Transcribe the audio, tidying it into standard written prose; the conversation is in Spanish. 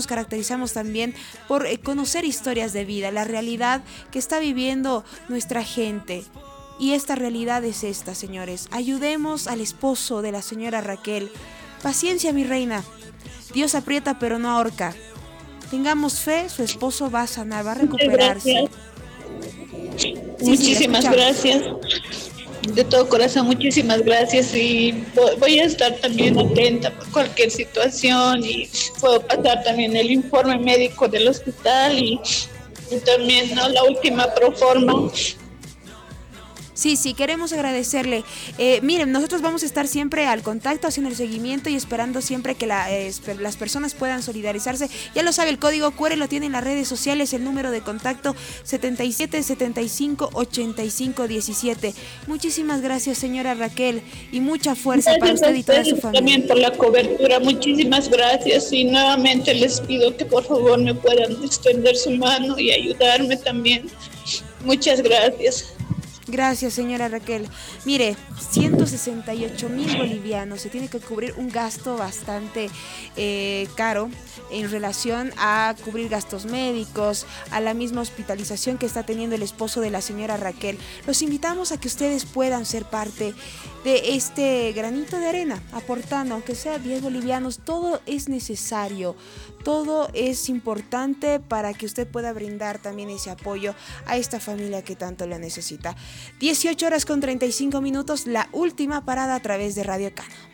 nos caracterizamos también por conocer historias de vida, la realidad que está viviendo nuestra gente. Y esta realidad es esta, señores. Ayudemos al esposo de la señora Raquel. Paciencia, mi reina. Dios aprieta pero no ahorca. Tengamos fe, su esposo va a sanar, va a recuperarse. Muchísimas gracias. De todo corazón, muchísimas gracias y voy a estar también atenta por cualquier situación y puedo pasar también el informe médico del hospital y también, ¿no?, la última proforma. Sí, queremos agradecerle. Miren, nosotros vamos a estar siempre al contacto, haciendo el seguimiento y esperando siempre que las personas puedan solidarizarse. Ya lo sabe, el código QR lo tiene en las redes sociales, el número de contacto 77 75 85 17. Muchísimas gracias, señora Raquel, y mucha fuerza para usted y toda su familia. También por la cobertura, muchísimas gracias y nuevamente les pido que por favor me puedan extender su mano y ayudarme también. Muchas gracias. Gracias, señora Raquel. Mire, 168,000 bolivianos. Se tiene que cubrir un gasto bastante caro en relación a cubrir gastos médicos, a la misma hospitalización que está teniendo el esposo de la señora Raquel. Los invitamos a que ustedes puedan ser parte de este granito de arena, aportando, aunque sea 10 bolivianos. Todo es necesario, todo es importante para que usted pueda brindar también ese apoyo a esta familia que tanto la necesita. 18 horas con 35 minutos, la última parada a través de Radio Cano.